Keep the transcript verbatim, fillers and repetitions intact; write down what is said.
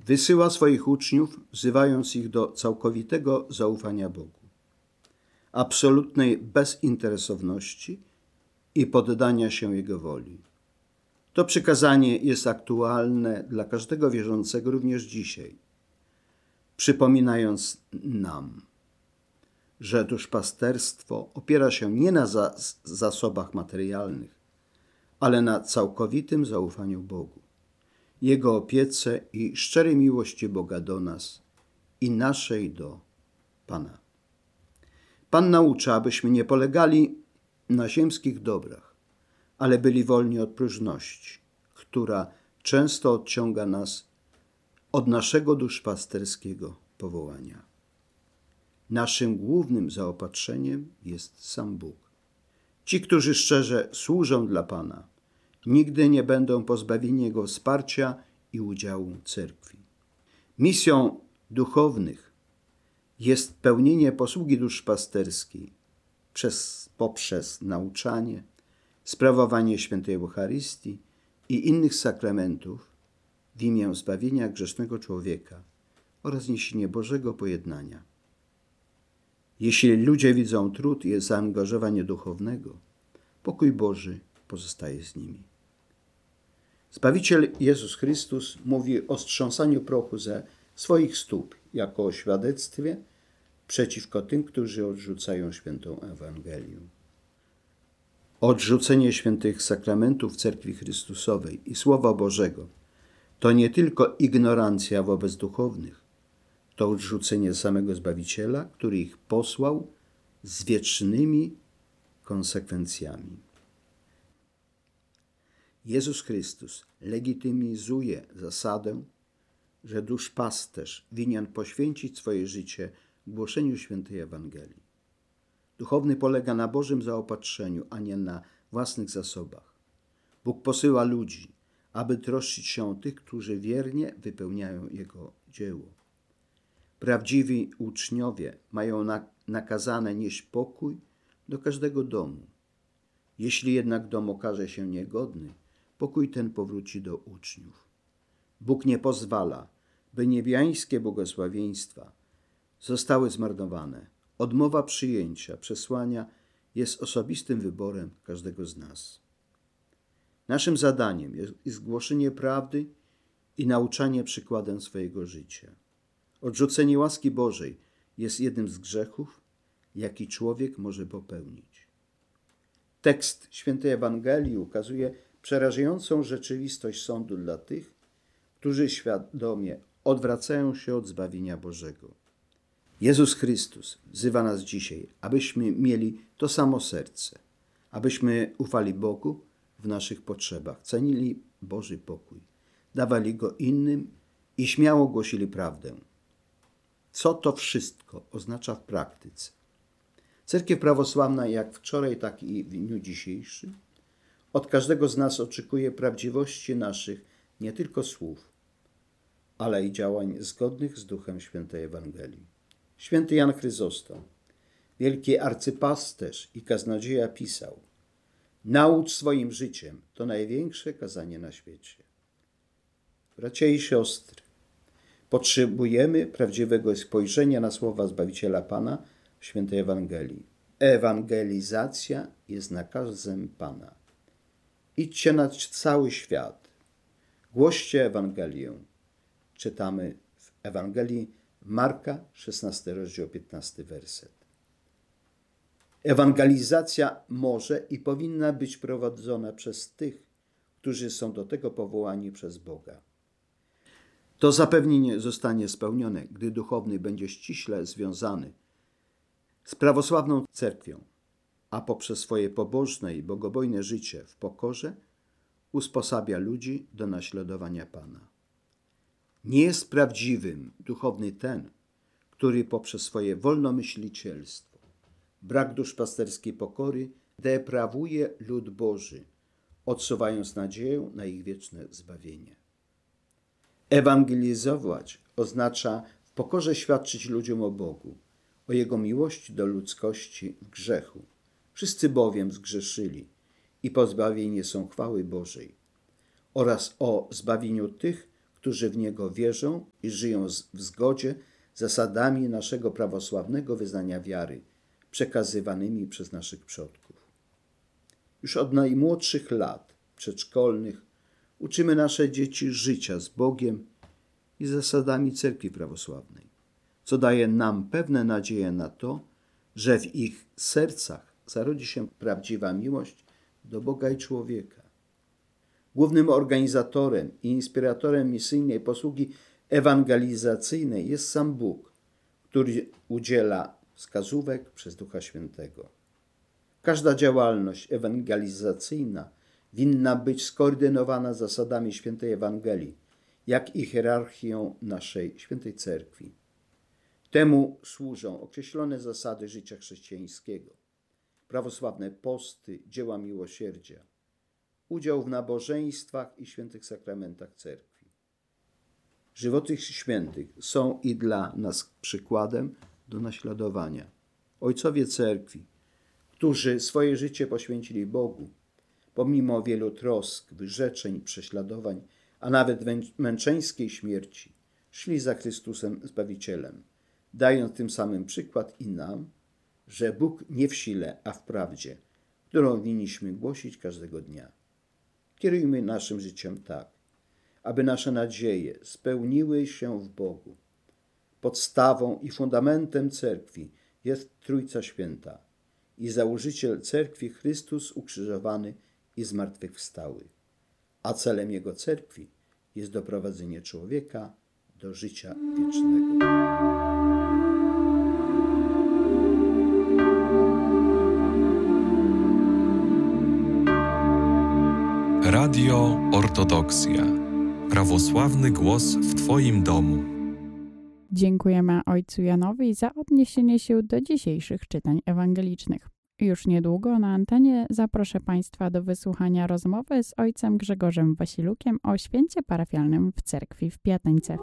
wysyła swoich uczniów, wzywając ich do całkowitego zaufania Bogu, absolutnej bezinteresowności i poddania się Jego woli. To przykazanie jest aktualne dla każdego wierzącego również dzisiaj, przypominając nam, że duszpasterstwo opiera się nie na zasobach materialnych, ale na całkowitym zaufaniu Bogu, Jego opiece i szczerej miłości Boga do nas i naszej do Pana. Pan naucza, abyśmy nie polegali na ziemskich dobrach, ale byli wolni od próżności, która często odciąga nas od naszego duszpasterskiego powołania. Naszym głównym zaopatrzeniem jest sam Bóg. Ci, którzy szczerze służą dla Pana, nigdy nie będą pozbawieni Jego wsparcia i udziału cerkwi. Misją duchownych jest pełnienie posługi duszpasterskiej przez, poprzez nauczanie, sprawowanie świętej Eucharystii i innych sakramentów w imię zbawienia grzesznego człowieka oraz niesienie Bożego pojednania. Jeśli ludzie widzą trud i zaangażowanie duchownego, pokój Boży pozostaje z nimi. Zbawiciel Jezus Chrystus mówi o strząsaniu prochu ze swoich stóp jako o świadectwie przeciwko tym, którzy odrzucają świętą Ewangelię. Odrzucenie świętych sakramentów Cerkwi Chrystusowej i Słowa Bożego to nie tylko ignorancja wobec duchownych, to odrzucenie samego Zbawiciela, który ich posłał z wiecznymi konsekwencjami. Jezus Chrystus legitymizuje zasadę, że duszpasterz winien poświęcić swoje życie głoszeniu świętej Ewangelii. Duchowny polega na Bożym zaopatrzeniu, a nie na własnych zasobach. Bóg posyła ludzi, aby troszczyć się o tych, którzy wiernie wypełniają Jego dzieło. Prawdziwi uczniowie mają nakazane nieść pokój do każdego domu. Jeśli jednak dom okaże się niegodny, pokój ten powróci do uczniów. Bóg nie pozwala, by niebiańskie błogosławieństwa zostały zmarnowane. Odmowa przyjęcia przesłania jest osobistym wyborem każdego z nas. Naszym zadaniem jest głoszenie prawdy i nauczanie przykładem swojego życia. Odrzucenie łaski Bożej jest jednym z grzechów, jaki człowiek może popełnić. Tekst świętej Ewangelii ukazuje przerażającą rzeczywistość sądu dla tych, którzy świadomie odwracają się od zbawienia Bożego. Jezus Chrystus wzywa nas dzisiaj, abyśmy mieli to samo serce, abyśmy ufali Bogu w naszych potrzebach, cenili Boży pokój, dawali Go innym i śmiało głosili prawdę. Co to wszystko oznacza w praktyce? Cerkiew prawosławna, jak wczoraj, tak i w dniu dzisiejszym, od każdego z nas oczekuje prawdziwości naszych nie tylko słów, ale i działań zgodnych z duchem świętej Ewangelii. Święty Jan Chryzostom, wielki arcypasterz i kaznodzieja, pisał: naucz swoim życiem, to największe kazanie na świecie. Bracia i siostry, potrzebujemy prawdziwego spojrzenia na słowa Zbawiciela Pana w świętej Ewangelii. Ewangelizacja jest nakazem Pana. Idźcie na cały świat, głoście Ewangelię. Czytamy w Ewangelii Marka, szesnasty rozdział, piętnasty werset. Ewangelizacja może i powinna być prowadzona przez tych, którzy są do tego powołani przez Boga. To zapewnienie zostanie spełnione, gdy duchowny będzie ściśle związany z prawosławną cerkwią, a poprzez swoje pobożne i bogobojne życie w pokorze usposabia ludzi do naśladowania Pana. Nie jest prawdziwym duchowny ten, który poprzez swoje wolnomyślicielstwo, brak duszpasterskiej pokory deprawuje lud Boży, odsuwając nadzieję na ich wieczne zbawienie. Ewangelizować oznacza w pokorze świadczyć ludziom o Bogu, o Jego miłości do ludzkości w grzechu. Wszyscy bowiem zgrzeszyli i pozbawieni są chwały Bożej, oraz o zbawieniu tych, którzy w Niego wierzą i żyją w zgodzie z zasadami naszego prawosławnego wyznania wiary, przekazywanymi przez naszych przodków. Już od najmłodszych lat przedszkolnych uczymy nasze dzieci życia z Bogiem i zasadami cerkwi prawosławnej, co daje nam pewne nadzieje na to, że w ich sercach zarodzi się prawdziwa miłość do Boga i człowieka. Głównym organizatorem i inspiratorem misyjnej posługi ewangelizacyjnej jest sam Bóg, który udziela wskazówek przez Ducha Świętego. Każda działalność ewangelizacyjna winna być skoordynowana zasadami świętej Ewangelii, jak i hierarchią naszej świętej cerkwi. Temu służą określone zasady życia chrześcijańskiego, prawosławne posty, dzieła miłosierdzia, udział w nabożeństwach i świętych sakramentach cerkwi. Żywoty świętych są i dla nas przykładem do naśladowania. Ojcowie cerkwi, którzy swoje życie poświęcili Bogu, pomimo wielu trosk, wyrzeczeń, prześladowań, a nawet męczeńskiej śmierci, szli za Chrystusem Zbawicielem, dając tym samym przykład i nam, że Bóg nie w sile, a w prawdzie, którą winniśmy głosić każdego dnia. Kierujmy naszym życiem tak, aby nasze nadzieje spełniły się w Bogu. Podstawą i fundamentem cerkwi jest Trójca Święta i założyciel cerkwi Chrystus ukrzyżowany i zmartwychwstały, a celem Jego cerkwi jest doprowadzenie człowieka do życia wiecznego. Radio Ortodoksja. Prawosławny głos w Twoim domu. Dziękujemy ojcu Janowi za odniesienie się do dzisiejszych czytań ewangelicznych. Już niedługo na antenie zaproszę Państwa do wysłuchania rozmowy z ojcem Grzegorzem Wasilukiem o święcie parafialnym w cerkwi w Piateńce.